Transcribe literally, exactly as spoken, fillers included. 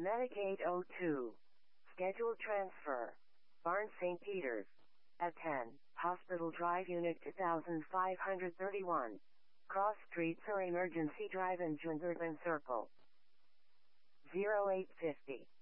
Medicaid oh two. Scheduled transfer. Barnes Saint Peter's. At ten, Hospital Drive Unit two thousand five hundred thirty-one. Cross Streets or Emergency Drive in Jungervan Circle. zero eight fifty.